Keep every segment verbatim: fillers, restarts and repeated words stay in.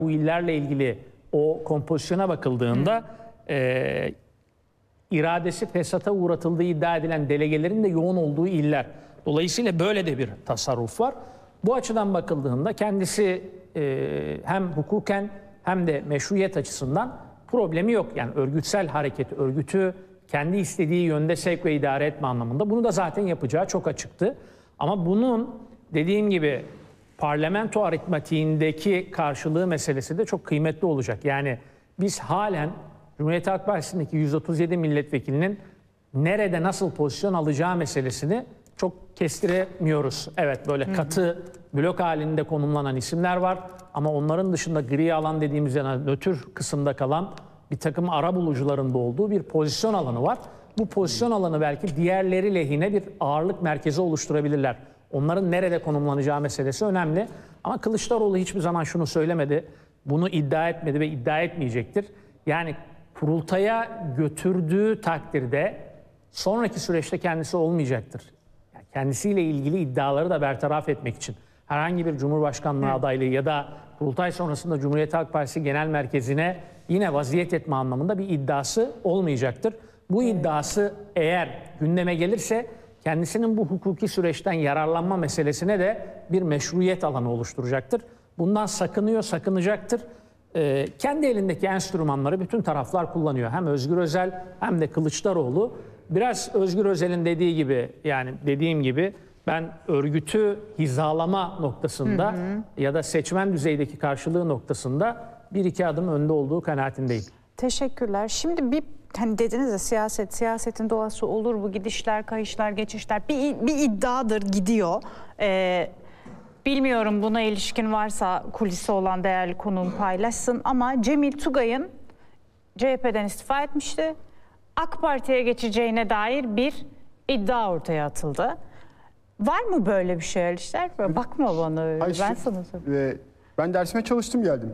bu illerle ilgili o kompozisyona bakıldığında e, iradesi fesata uğratıldığı iddia edilen delegelerin de yoğun olduğu iller. Dolayısıyla böyle de bir tasarruf var. Bu açıdan bakıldığında kendisi e, hem hukuken hem de meşruiyet açısından problemi yok. Yani örgütsel hareket, örgütü kendi istediği yönde sevk ve idare etme anlamında bunu da zaten yapacağı çok açıktı. Ama bunun dediğim gibi parlamento aritmatiğindeki karşılığı meselesi de çok kıymetli olacak. Yani biz halen Cumhuriyet Halk Partisi'ndeki yüz otuz yedi milletvekilinin nerede nasıl pozisyon alacağı meselesini çok kestiremiyoruz. Evet, böyle katı blok halinde konumlanan isimler var ama onların dışında gri alan dediğimiz yani nötr kısımda kalan bir takım arabulucuların da olduğu bir pozisyon alanı var. Bu pozisyon alanı belki diğerleri lehine bir ağırlık merkezi oluşturabilirler. Onların nerede konumlanacağı meselesi önemli. Ama Kılıçdaroğlu hiçbir zaman şunu söylemedi, bunu iddia etmedi ve iddia etmeyecektir. Yani kurultaya götürdüğü takdirde sonraki süreçte kendisi olmayacaktır. Yani kendisiyle ilgili iddiaları da bertaraf etmek için herhangi bir Cumhurbaşkanlığı Hı. adaylığı ya da kurultay sonrasında Cumhuriyet Halk Partisi Genel Merkezi'ne yine vaziyet etme anlamında bir iddiası olmayacaktır. Bu iddiası eğer gündeme gelirse kendisinin bu hukuki süreçten yararlanma meselesine de bir meşruiyet alanı oluşturacaktır. Bundan sakınıyor, sakınacaktır. Ee, kendi elindeki enstrümanları bütün taraflar kullanıyor. Hem Özgür Özel hem de Kılıçdaroğlu. Biraz Özgür Özel'in dediği gibi, yani dediğim gibi ben örgütü hizalama noktasında hı hı. ya da seçmen düzeydeki karşılığı noktasında bir iki adım önde olduğu kanaatindeyim. Teşekkürler. Şimdi bir hani dediniz ya siyaset, siyasetin doğası olur bu gidişler, kayışlar, geçişler. Bir, bir iddiadır gidiyor. Ee, bilmiyorum buna ilişkin varsa kulisi olan değerli konuğum paylaşsın ama Cemil Tugay'ın C H P'den istifa etmişti. AK Parti'ye geçeceğine dair bir iddia ortaya atıldı. Var mı böyle bir şey Alişler? Bakma bana öyle. Hayır, ben sana e, ben dersime çalıştım geldim.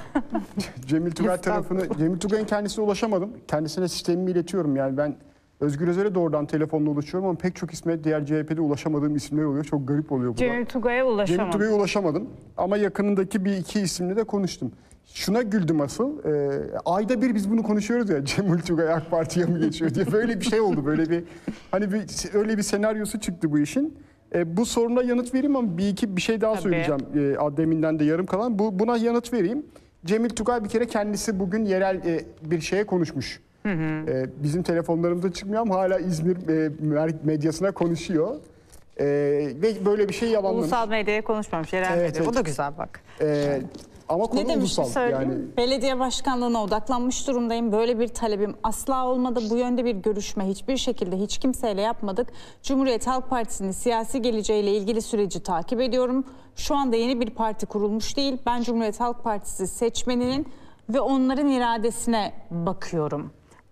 Cemil Tugay tarafını, Cemil Tugay'ın kendisine ulaşamadım. Kendisine sistemimi iletiyorum. Yani ben Özgür Özel'e doğrudan telefonla ulaşıyorum ama pek çok isme diğer C H P'de ulaşamadığım isimler oluyor. Çok garip oluyor bu. Cemil Tugay'a ulaşamadım. Cemil Tugay'a ulaşamadım ama yakınındaki bir iki isimle de konuştum. Şuna güldüm asıl. E, ayda bir biz bunu konuşuyoruz ya. Cemil Tugay AK Parti'ye mi geçiyor diye. Böyle bir şey oldu. Böyle bir hani bir öyle bir senaryosu çıktı bu işin. E, bu soruna yanıt vereyim ama bir iki bir şey daha Tabii. söyleyeceğim. E, deminden de yarım kalan. Bu buna yanıt vereyim. Cemil Tugay bir kere kendisi bugün yerel e, bir şeye konuşmuş. Hı hı. E, bizim telefonlarımızda çıkmıyor ama hala İzmir e, medyasına konuşuyor. E, ve böyle bir şey yalanlamış. Ulusal medyaya konuşmamış. Yerel evet, medya. evet. O da güzel bak. E, Ama konu ne demiş ulusal. Yani... Belediye başkanlığına odaklanmış durumdayım. Böyle bir talebim asla olmadı. Bu yönde bir görüşme hiçbir şekilde hiç kimseyle yapmadık. Cumhuriyet Halk Partisi'nin siyasi geleceğiyle ilgili süreci takip ediyorum. Şu anda yeni bir parti kurulmuş değil. Ben Cumhuriyet Halk Partisi seçmeninin ve onların iradesine bakıyorum.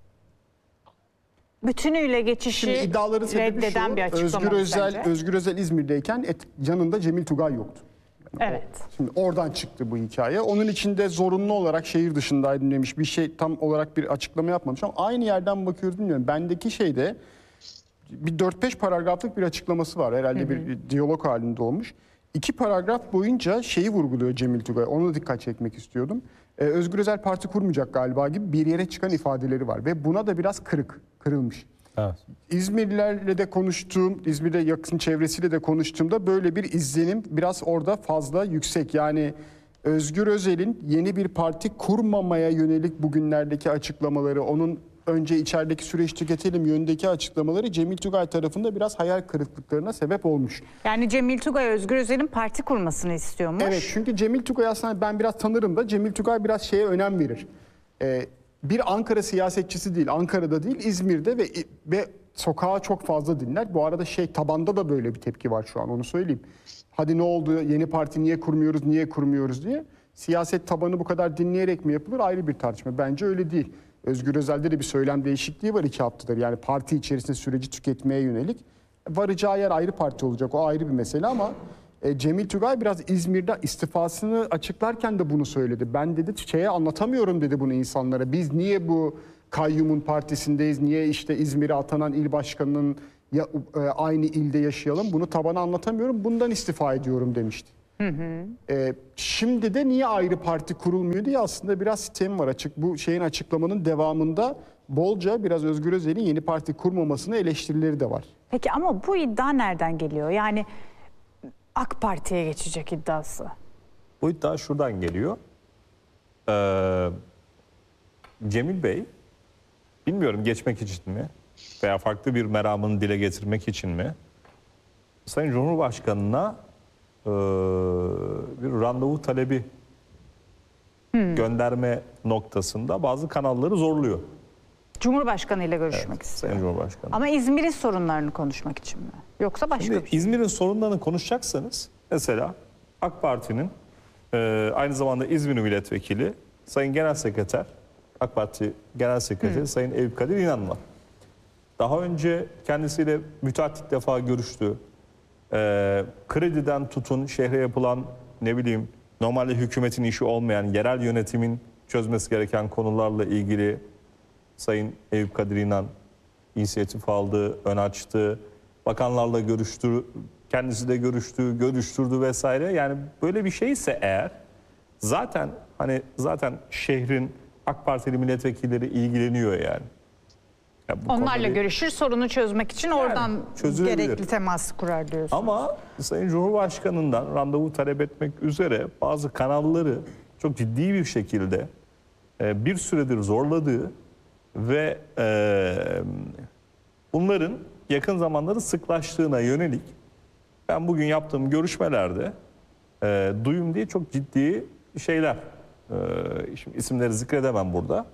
Bütünüyle geçişi reddeden şu, bir açıklama. Özgür Özel, sence? Özgür Özel İzmir'deyken et, yanında Cemil Tugay yoktu. Evet. Şimdi oradan çıktı bu hikaye. Onun içinde zorunlu olarak şehir dışındaydım demiş. Bir şey tam olarak bir açıklama yapmamış ama aynı yerden bakıyoruz bilmiyorum. Bendeki şeyde bir dört beş paragraflık bir açıklaması var. Herhalde hı hı. bir diyalog halinde olmuş. İki paragraf boyunca şeyi vurguluyor Cemil Tugay. Ona dikkat çekmek istiyordum. Ee, Özgür Özel parti kurmayacak galiba gibi bir yere çıkan ifadeleri var. Ve buna da biraz kırık, kırılmış. Evet. İzmirlilerle de konuştuğum, İzmir'de yakın çevresiyle de konuştuğumda böyle bir izlenim biraz orada fazla yüksek. Yani Özgür Özel'in yeni bir parti kurmamaya yönelik bugünlerdeki açıklamaları, onun önce içerideki süreç tüketelim yönündeki açıklamaları Cemil Tugay tarafında biraz hayal kırıklıklarına sebep olmuş. Yani Cemil Tugay Özgür Özel'in parti kurmasını istiyormuş. Evet, çünkü Cemil Tugay aslında ben biraz tanırım da Cemil Tugay biraz şeye önem verir. Ee, Bir Ankara siyasetçisi değil, Ankara'da değil, İzmir'de ve ve sokağa çok fazla dinler. Bu arada şey tabanda da böyle bir tepki var şu an, onu söyleyeyim. Hadi ne oldu, yeni parti niye kurmuyoruz, niye kurmuyoruz diye. Siyaset tabanı bu kadar dinleyerek mi yapılır ayrı bir tartışma. Bence öyle değil. Özgür Özel'de de bir söylem değişikliği var iki haftadır. Yani parti içerisinde süreci tüketmeye yönelik. Varacağı yer ayrı parti olacak, o ayrı bir mesele ama... Cemil Tugay biraz İzmir'de istifasını açıklarken de bunu söyledi. Ben dedi şeye anlatamıyorum dedi bunu insanlara. Biz niye bu kayyumun partisindeyiz? Niye işte İzmir'e atanan il başkanının ya, e, aynı ilde yaşayalım? Bunu tabana anlatamıyorum. Bundan istifa ediyorum demişti. Hı hı. Ee, şimdi de niye ayrı parti kurulmuyor diye aslında biraz sitem var açık. Bu şeyin açıklamanın devamında bolca biraz Özgür Özel'in yeni parti kurmamasına eleştirileri de var. Peki ama bu iddia nereden geliyor? Yani AK Parti'ye geçecek iddiası. Bu iddia şuradan geliyor. Ee, Cemil Bey, bilmiyorum geçmek için mi veya farklı bir meramını dile getirmek için mi, Sayın Cumhurbaşkanı'na e, bir randevu talebi hmm. gönderme noktasında bazı kanalları zorluyor. Cumhurbaşkanı ile görüşmek Evet, istiyor. Sayın Cumhurbaşkanı. Ama İzmir'in sorunlarını konuşmak için mi? Yoksa başka Şimdi bir şey? İzmir'in sorunlarını konuşacaksanız mesela AK Parti'nin e, aynı zamanda İzmir Milletvekili Sayın Genel Sekreter, AK Parti Genel Sekreteri hmm. Sayın Eyüp Kadir İnan var. Daha önce kendisiyle müteahhit defa görüştü. Ee, krediden tutun şehre yapılan ne bileyim normalde hükümetin işi olmayan yerel yönetimin çözmesi gereken konularla ilgili Sayın Eyüp Kadir İnan inisiyatif aldı, ön açtı. Bakanlarla görüştü, kendisi de görüştü, görüştürdü vesaire. Yani böyle bir şeyse eğer zaten hani zaten şehrin AK Partili milletvekilleri ilgileniyor yani. Ya onlarla bir, görüşür, sorunu çözmek için yani, oradan gerekli teması kurar diyorsunuz. Ama Sayın Cumhurbaşkanı'ndan randevu talep etmek üzere bazı kanalları çok ciddi bir şekilde e, bir süredir zorladığı ve e, bunların yakın zamanlarda sıklaştığına yönelik ben bugün yaptığım görüşmelerde e, duyum diye çok ciddi şeyler, e, şimdi isimleri zikredemem burada,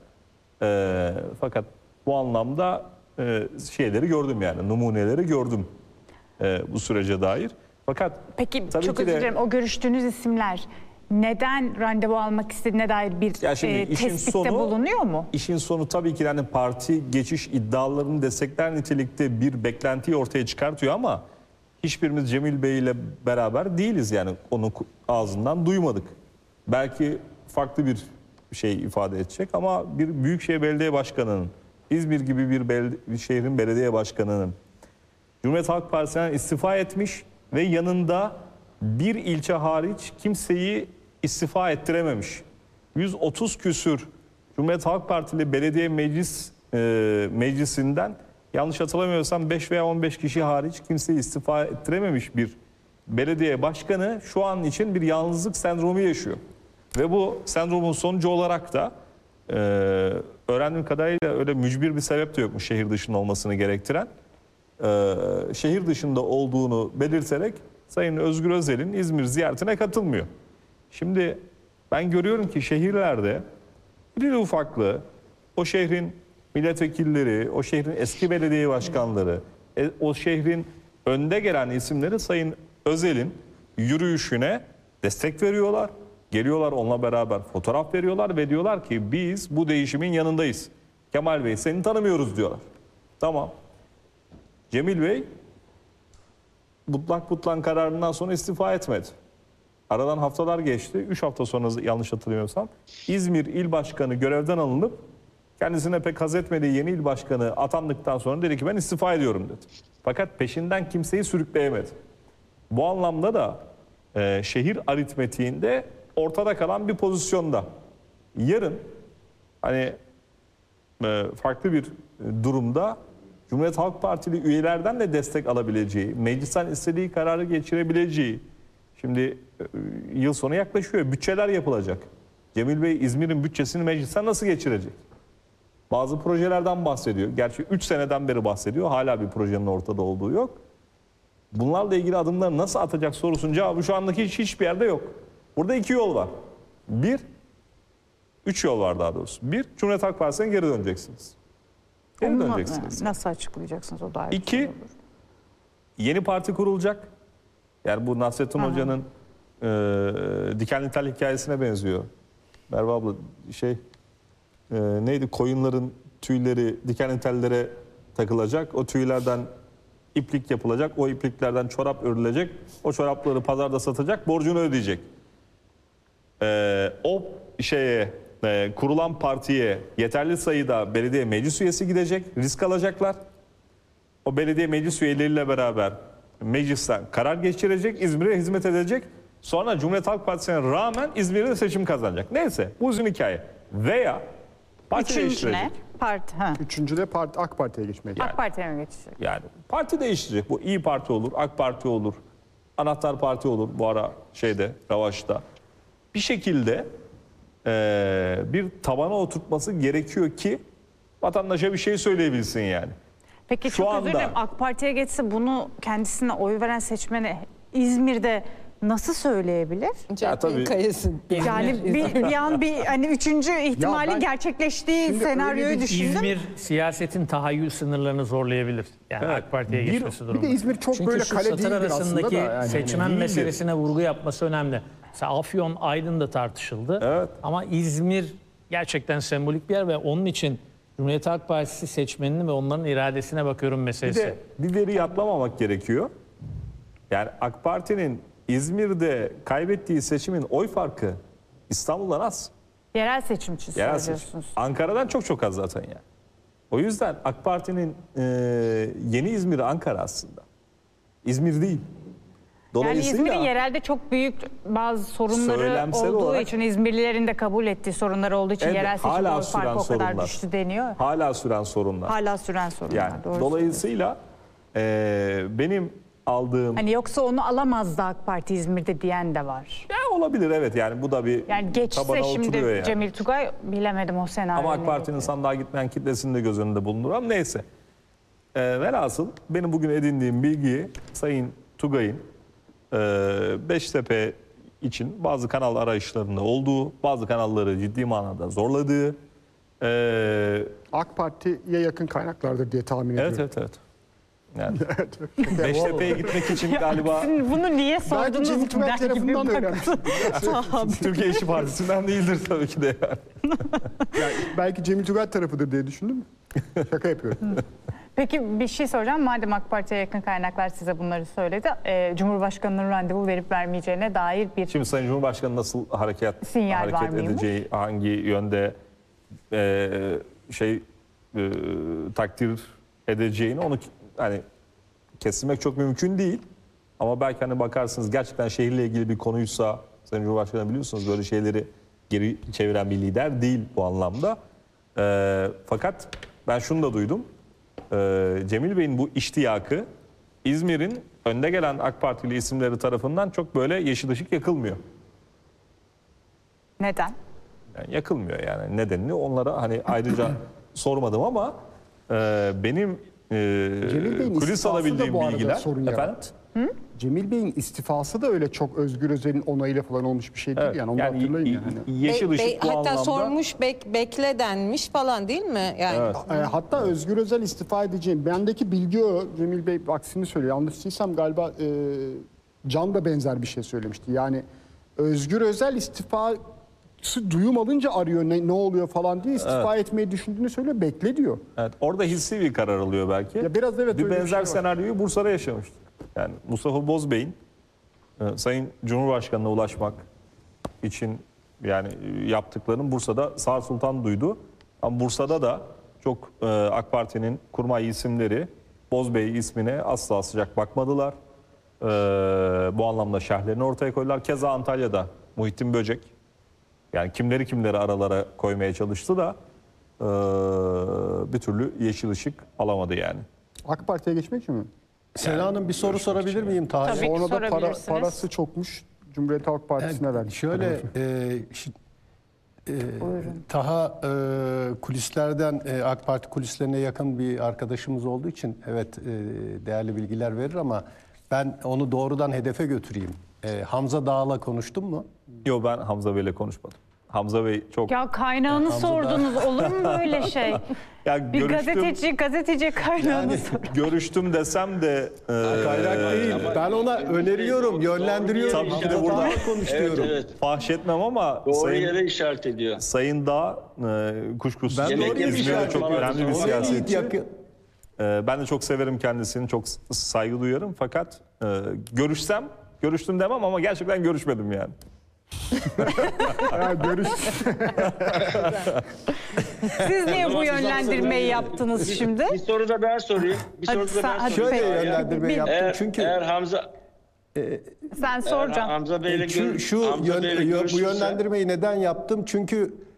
e, fakat bu anlamda e, şeyleri gördüm yani numuneleri gördüm e, bu sürece dair. Fakat peki tabii çok ki özür de, dilerim, o görüştüğünüz isimler neden randevu almak istediğine dair bir ya şimdi e, işin tespitte sonu, bulunuyor mu? İşin sonu tabii ki yani parti geçiş iddialarını destekler nitelikte bir beklentiyi ortaya çıkartıyor ama hiçbirimiz Cemil Bey ile beraber değiliz yani onu ağzından duymadık. Belki farklı bir şey ifade edecek ama bir Büyükşehir Belediye Başkanı'nın, İzmir gibi bir, beledi- bir şehrin belediye başkanının Cumhuriyet Halk Partisi'nden istifa etmiş ve yanında bir ilçe hariç kimseyi istifa ettirememiş. yüz otuz küsür Cumhuriyet Halk Partili belediye meclis e, meclisinden yanlış hatırlamıyorsam beş veya on beş kişi hariç kimseyi istifa ettirememiş bir belediye başkanı şu an için bir yalnızlık sendromu yaşıyor. Ve bu sendromun sonucu olarak da e, öğrendiğim kadarıyla öyle mücbir bir sebep de yokmuş şehir dışında olmasını gerektiren. E, şehir dışında olduğunu belirterek Sayın Özgür Özel'in İzmir ziyaretine katılmıyor. Şimdi ben görüyorum ki şehirlerde irili ufaklı o şehrin milletvekilleri, o şehrin eski belediye başkanları, e, o şehrin önde gelen isimleri Sayın Özel'in yürüyüşüne destek veriyorlar. Geliyorlar onunla beraber fotoğraf veriyorlar ve diyorlar ki biz bu değişimin yanındayız. Kemal Bey seni tanımıyoruz diyorlar. Tamam. Cemil Bey mutlak mutlan kararından sonra istifa etmedi. Aradan haftalar geçti. Üç hafta sonra yanlış hatırlamıyorsam İzmir İl Başkanı görevden alınıp kendisine pek haz etmediği yeni il başkanı atandıktan sonra dedi ki ben istifa ediyorum dedi. Fakat peşinden kimseyi sürükleyemedi. Bu anlamda da e, şehir aritmetiğinde ortada kalan bir pozisyonda. Yarın hani e, farklı bir durumda Cumhuriyet Halk Partili üyelerden de destek alabileceği, meclisten istediği kararı geçirebileceği, şimdi e, yıl sonu yaklaşıyor, bütçeler yapılacak. Cemil Bey İzmir'in bütçesini meclisten nasıl geçirecek? Bazı projelerden bahsediyor. Gerçi üç seneden beri bahsediyor. Hala bir projenin ortada olduğu yok. Bunlarla ilgili adımları nasıl atacak sorusunun cevabı şu andaki hiç, hiçbir yerde yok. Burada iki yol var. Bir, üç yol var daha doğrusu. Bir, Cumhuriyet Halk Partisi'ne geri döneceksiniz. Geri Onu döneceksiniz. nasıl açıklayacaksınız o da ayrı. İki, yeni parti kurulacak. Yani bu Nasrettin Aha. Hoca'nın e, dikenli tel hikayesine benziyor. Merve abla şey e, neydi, koyunların tüyleri dikenli tellere takılacak. O tüylerden iplik yapılacak. O ipliklerden çorap örülecek. O çorapları pazarda satacak. Borcunu ödeyecek. E, o şeye e, kurulan partiye yeterli sayıda belediye meclis üyesi gidecek. Risk alacaklar. O belediye meclis üyeleriyle beraber meclisten karar geçirecek, İzmir'e hizmet edecek Sonra Cumhuriyet Halk Partisi'ne rağmen İzmir'de seçim kazanacak. Neyse bu uzun hikaye. Veya parti Üçüncü değiştirecek. ne? Parti. Ha. Üçüncü de parti, AK Parti'ye geçmeye. AK Parti'ye mi geçecek? Yani parti değiştirecek. Bu İyi Parti olur, AK Parti olur, Anahtar Parti olur bu ara şeyde, Ravaş'ta. Bir şekilde eee, bir tabana oturtması gerekiyor ki vatandaşa bir şey söyleyebilsin yani. Peki Şu çok özür anda- dilerim. AK Parti'ye geçse bunu kendisine oy veren seçmene İzmir'de nasıl söyleyebilir? Ya tabii Kayasın. Yani bir, bir an bir hani üçüncü ihtimali ben- gerçekleştiği Şimdi öyle senaryoyu bir düşündüm. İzmir siyasetin tahayyül sınırlarını zorlayabilir. Yani Evet. AK Parti'ye Bir- geçmesi Bir durumunda. de İzmir çok Çünkü böyle şu kale satır değildir aslında arasındaki da. Yani. seçmen değildir. meselesine vurgu yapması önemli. Mesela Afyon, Aydın da tartışıldı. Evet. Ama İzmir gerçekten sembolik bir yer ve onun için Cumhuriyet Halk Partisi seçmenini ve onların iradesine bakıyorum bir meselesi. de bir veri atlamamak gerekiyor. Yani AK Parti'nin İzmir'de kaybettiği seçimin oy farkı İstanbul'dan az. Yerel seçim için Yerel söylüyorsunuz. seçim. Ankara'dan çok çok az zaten yani. O yüzden AK Parti'nin e, yeni İzmir'i Ankara aslında. İzmir değil. Yani Dolayısıyla İzmir'in yerelde çok büyük bazı sorunları Söylemsel olduğu olarak- için, İzmirlilerin de kabul ettiği sorunlar olduğu için Evet, yerel seçim hala oy süren farkı o kadar sorunlar. düştü deniyor. hala süren sorunlar. Hala süren sorunlar. Yani doğru dolayısıyla e, benim aldığım Hani yoksa onu alamazdı AK Parti İzmir'de diyen de var. ya olabilir evet yani bu da bir Yani geçse tabana şimdi oturuyor yani. Cemil Tugay bilemedim o senaryoyu. Ama AK Parti'nin sandığa gitmeyen kitlesini de göz önünde bulundur. Ama neyse. Ee, velhasıl benim bugün edindiğim bilgiyi Sayın Tugay'ın e, Beştepe için bazı kanal arayışlarında olduğu, bazı kanalları ciddi manada zorladığı. e, AK Parti'ye yakın kaynaklardır diye tahmin evet ediyorum. evet evet. Yani Beştepe'ye gitmek için galiba Siz bunu niye Belki sordunuz? Cemil Tugay der gibi tarafından bakın. öğrenmiştir. Türkiye İşçi Partisi'nden değildir tabii ki de yani. Yani belki Cemil Tugay tarafıdır diye düşündüm. Şaka yapıyorum. Peki bir şey soracağım. Madem AK Parti'ye yakın kaynaklar size bunları söyledi. e, Cumhurbaşkanı'nın randevu verip vermeyeceğine dair bir Şimdi Sayın Cumhurbaşkanı nasıl hareket Sinyal var hareket mıymış? edeceği, hangi yönde e, şey e, takdir edeceğini onu hani kestirmek çok mümkün değil. Ama belki hani bakarsınız gerçekten şehirle ilgili bir konuysa Sayın Cumhurbaşkanı biliyorsunuz böyle şeyleri geri çeviren bir lider değil bu anlamda. E, fakat ben şunu da duydum. E, Cemil Bey'in bu iştiyakı İzmir'in önde gelen AK Partili isimleri tarafından çok böyle yeşil ışık yakılmıyor. neden? Yani yakılmıyor yani nedenini onlara hani ayrıca sormadım ama e, benim e, Cemil Bey'in kulis istifası da alabildiğim bu arada bilgiler sorun efendim. yarattı. Cemil Bey'in istifası da öyle çok Özgür Özel'in onayıyla falan olmuş bir şey değil Evet, yani onu yani hatırlayın y- yani. y- yeşil Be- ışık be- bu hatta anlamda sormuş bek, bekle denmiş falan değil mi? Yani Evet. E, hatta Özgür Özel istifa edeceğim. Bendeki bilgi o. Cemil Bey aksini söylüyor. Yanlış değilsem galiba e, Can da benzer bir şey söylemişti. Yani Özgür Özel istifası duyum alınca arıyor ne, ne oluyor falan diye istifa etmeyi düşündüğünü söylüyor. Bekle diyor. evet, orada hissi bir karar alıyor belki. Ya biraz evet bir öyle bir benzer şey var. senaryoyu Bursa'da yaşamıştık. Yani Mustafa Bozbey'in e, Sayın Cumhurbaşkanı'na ulaşmak için yani e, yaptıklarının Bursa'da Sağır Sultan duydu. Ama Bursa'da da çok e, AK Parti'nin kurmay isimleri Bozbey ismine asla sıcak bakmadılar. E, bu anlamda şerhlerini ortaya koydular. Keza Antalya'da Muhittin Böcek yani kimleri kimleri aralara koymaya çalıştı da e, bir türlü yeşil ışık alamadı yani. AK Parti'ye geçmek için mi? Sena Hanım bir soru sorabilir miyim Tahir? Tabii. Sonra da para, sorabilirsiniz. parası çokmuş. Cumhuriyet Halk Partisi'ne Yani vermiş. şöyle e, şi- e, Taha e, kulislerden e, AK Parti kulislerine yakın bir arkadaşımız olduğu için evet e, değerli bilgiler verir ama ben onu doğrudan hedefe götüreyim. E, Hamza Dağ'la konuştun mu? Yo ben Hamza Bey'le konuşmadım. Hamza Bey çok Ya kaynağını Hamza da- sordunuz. Olur mu böyle şey? ya Bir görüştüm, gazeteci gazeteci kaynağını sor. görüştüm desem de e, Kaynak değil. Ben ona öneriyorum, yönlendiriyorum. Tabii ki de Hamza burada- Dağ'la konuş Evet, diyorum. evet. fahşetmem ama Doğru Sayın, yere işaret ediyor. Sayın Dağ e, kuşkusuz Ben Yemek doğru yemiş İzmir'de yani çok falan. önemli bir Oraya siyasetçi. yakın. E, ben de çok severim kendisini, çok saygı duyarım fakat e, görüşsem, görüştüm demem ama gerçekten görüşmedim yani. Ya görüş. Siz niye bu yönlendirmeyi yaptınız şimdi? Bir soru da ben sorayım. Bir Hadi soru da sen- ben hadi sorayım. Şöyle peki. yönlendirme Bir- yaptım Eğer, çünkü eğer Hamza Sen Eğer soracağım. Hamza Bey'le Şu, gör- şu Hamza yön- Bey'le yö- bu görüşürse- yönlendirmeyi neden yaptım? Çünkü